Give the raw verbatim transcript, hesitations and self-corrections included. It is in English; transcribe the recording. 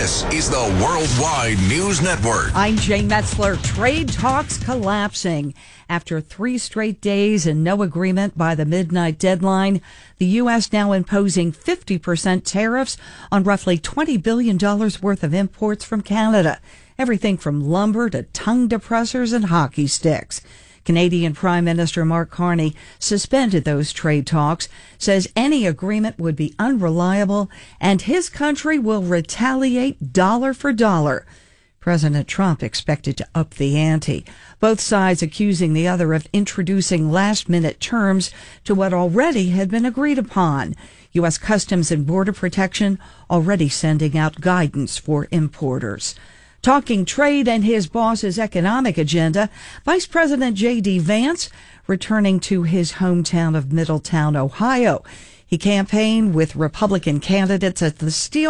This is the Worldwide News Network. I'm Jane Metzler. Trade talks collapsing. After three straight days and no agreement by the midnight deadline, the U S now imposing fifty percent tariffs on roughly twenty billion dollars worth of imports from Canada. Everything from lumber to tongue depressors and hockey sticks. Canadian Prime Minister Mark Carney suspended those trade talks, says any agreement would be unreliable, and his country will retaliate dollar for dollar. President Trump expected to up the ante, both sides accusing the other of introducing last-minute terms to what already had been agreed upon. U S Customs and Border Protection already sending out guidance for importers. Talking trade and his boss's economic agenda, Vice President J D. Vance returning to his hometown of Middletown, Ohio. He campaigned with Republican candidates at the Steel